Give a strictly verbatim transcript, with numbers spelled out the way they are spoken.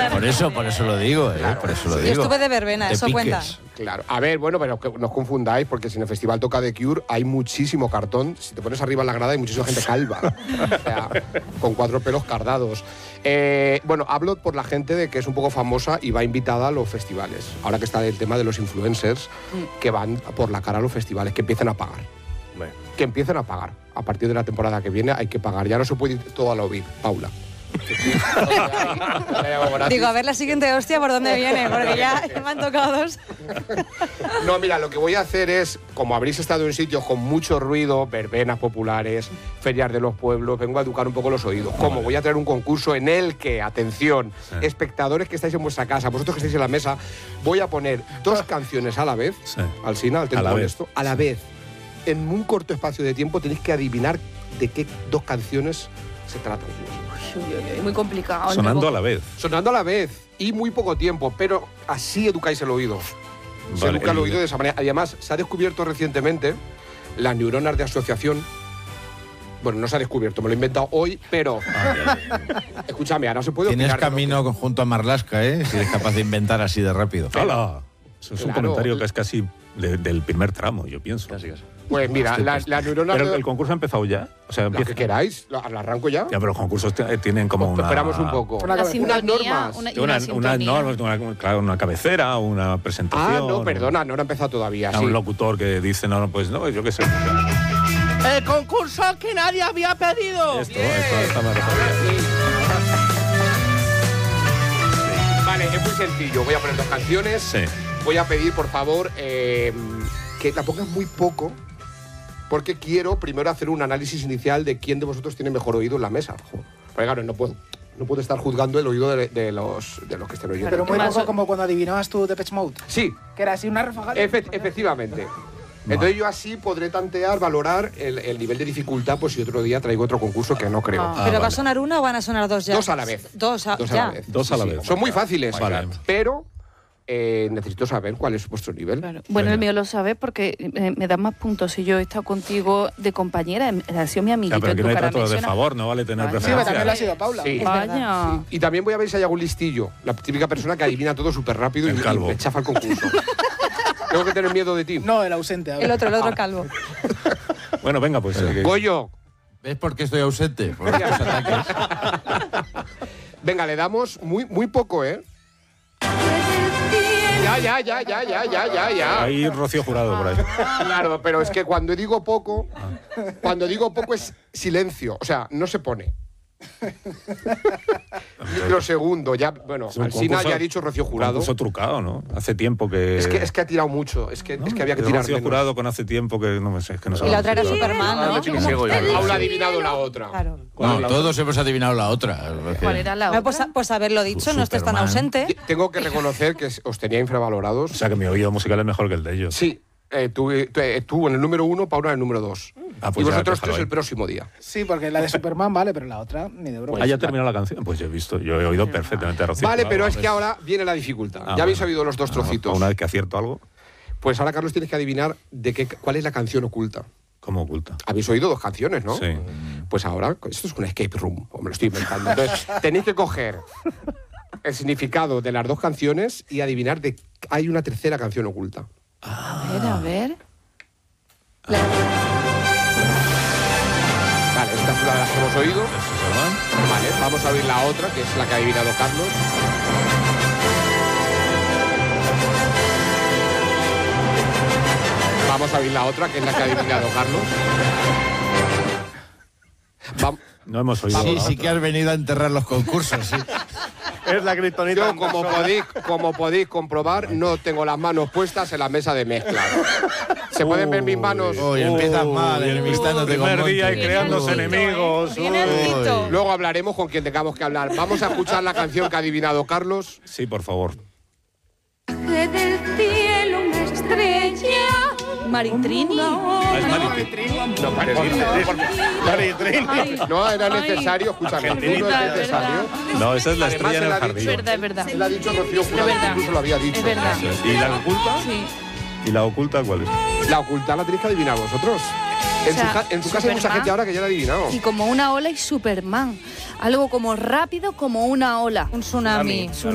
Por eso, por eso lo digo, ¿eh? Claro, por eso lo sí. digo. Yo estuve de verbena, Te eso piques. cuenta. Claro. A ver, bueno, pero que no os confundáis, porque si en el festival toca The Cure hay muchísimo cartón. Si te pones arriba en la grada hay muchísima gente calva. O sea, con cuatro pelos cardados. Eh, bueno, hablo por la gente de que es un poco famosa y va invitada a los festivales. Ahora que está el tema de los influencers que van por la cara a los festivales, que empiecen a pagar. Bueno. Que empiecen a pagar. A partir de la temporada que viene hay que pagar. Ya no se puede ir todo a lo big, Paula. Digo, a ver la siguiente hostia por dónde viene, porque ya, ya me han tocado dos. No, mira, lo que voy a hacer es, como habréis estado en sitios con mucho ruido, verbenas populares, ferias de los pueblos, vengo a educar un poco los oídos. Como voy a traer un concurso en el que, atención, Sí. espectadores que estáis en vuestra casa, vosotros que estáis en la mesa, voy a poner dos canciones a la vez, Sí. Alsina, al A la con vez. esto, a la vez. En un corto espacio de tiempo tenéis que adivinar de qué dos canciones se tratan. Uy, uy, uy, muy complicado. Sonando a la vez. Sonando a la vez y muy poco tiempo, pero así educáis el oído. Se Vale, educa el el- oído de esa manera. Además, se ha descubierto recientemente las neuronas de asociación. Bueno, no se ha descubierto, me lo he inventado hoy, pero escúchame, ahora se puede Tienes opinar de lo camino conjunto a Marlaska, ¿eh? Si eres capaz de inventar así de rápido. ¡Hala! Eso es un Claro. comentario que es casi de- del primer tramo, yo pienso. que- Pues mira, la- las neuronas Pero de... el concurso ha empezado ya. O sea, Lo empieza. que queráis, lo, lo arranco ya. Ya, pero los concursos te- tienen como Pues una. esperamos un poco. Una Unas sintonía, normas. una, y Una, una una sintonía. normas, una, claro, una cabecera, una Ah, presentación. no, perdona, no lo he empezado todavía. A Sí. un locutor que dice, no, no, pues no, yo qué sé. El concurso que nadie había pedido. Esto, esto está más Vale, es muy sencillo. Voy a poner dos canciones. Sí. Voy a pedir, por favor, eh, que la pongas muy poco, porque quiero primero hacer un análisis inicial de quién de vosotros tiene mejor oído en la mesa. Jo, porque claro, no puedo, no puedo estar juzgando el oído de, de los, de los que estén oyendo. Pero muy Más poco o- como cuando adivinabas tú Depeche Mode. Sí, Que era así una ráfaga. efe- efectivamente. Entonces yo así podré tantear, valorar el, el nivel de dificultad, pues si otro día traigo otro concurso que no creo. Ah. ¿Pero va vale. a sonar una o van a sonar dos ya? Dos a la vez. Dos, a, Dos a ya. la vez. Dos a la vez. Son muy fáciles, Vale. pero eh, necesito saber cuál es vuestro nivel. Claro. Bueno, el mío lo sabes porque eh, me da más puntos si yo he estado contigo de compañera, em- ha sido mi Ya, amiguito pero en aquí tu no hay cara. trato me de suena- favor, no vale tener Vale. Sí, pero preferencia. también lo ha sido Paula. Sí. Es Vaya. verdad. Y también voy a ver si hay algún listillo, la típica persona que adivina todo súper rápido y, El y calvo. me chafa el concurso. ¿Tengo que tener miedo de ti? No, el ausente. a ver. El otro, el otro calvo. Bueno, venga, pues. eh, Goyo, ¿Ves por qué estoy ausente? Por estos ataques. venga, le damos muy, muy poco, ¿eh? Ya, ya, ya, ya, ya, ya, ya, ya. Hay Rocío Jurado por ahí. Claro, pero es que cuando digo poco, cuando digo poco es silencio, o sea, no se pone. Lo segundo, ya, bueno, Es un Alsina concurso- ya ha dicho Rocío Jurado. Concurso trucado, ¿no? Hace tiempo que. Es que, es que ha tirado mucho, es que, ¿no? es que había que Es tirar Rocío menos. Jurado con hace tiempo que no me sé, es que no Y la otra era sé. Superman, ¿no? Paula ha adivinado la otra. Claro. No, todos hemos adivinado la otra. ¿Cuál era la Bueno, otra? pues, pues haberlo dicho, no estés tan Superman. ausente. Tengo que reconocer que os tenía infravalorados. O sea que mi oído musical es mejor que el de ellos. Sí, eh, tú, eh, tú, eh, tú en el número uno, Paula en el número dos. Ah, pues y ya, vosotros déjalo tres ahí. el próximo día. Sí, porque la de Superman vale, pero la otra ni de broma. Ah, ya terminó la canción. Pues yo he visto, yo he oído perfectamente a Rocío Vale, Jurado. pero es que ahora viene la dificultad. Ah, ya habéis bueno. oído los dos Ah, trocitos. Una vez que acierto algo, Pues ahora, Carlos, tienes que adivinar de qué, cuál es la canción oculta. ¿cómo oculta? Habéis oído dos canciones, ¿no? Sí. Pues ahora, esto es un escape room, o me lo estoy inventando. Entonces, tenéis que coger el significado de las dos canciones y adivinar de hay una tercera canción oculta. A ver, a ver. Vale, esta es una de las que hemos oído. ¿Es Superman? Vale, vamos a oír la otra, que es la que ha adivinado Carlos. Vamos a oír la otra, que es la que ha adivinado Carlos. Vam- No hemos oído. Sí, la sí otra. que has venido a enterrar los concursos, sí. Es la kriptonita. Yo, como podéis, como podéis comprobar, no tengo las manos puestas en la mesa de mezcla. ¿Se pueden ver mis manos? Uy, empiezas mal, Uy, enemistándote con primer día y Monty. creándose Bien enemigos. Bien Uy. altito. Luego hablaremos con quien tengamos que hablar. Vamos a escuchar la canción que ha adivinado Carlos. Sí, por favor. Que del cielo una estrella. Maritrini. Ah, es Maritrini. No parece. Ay, No era necesario, escúchame, no es verdad, es necesario. No, esa es la Además, estrella en él el ha es jardín. verdad, es verdad. Él ha dicho Rocío Jurado, verdad. incluso lo había dicho. Es verdad. Eso es. ¿Y la oculta? Sí. ¿Y la oculta cuál es? La oculta la tenéis que adivinar vosotros. En, O sea, su, ca- en tu casa hay mucha Superman. gente ahora que ya la ha adivinado. Y como una ola y Superman. Algo como rápido como una ola. Un tsunami.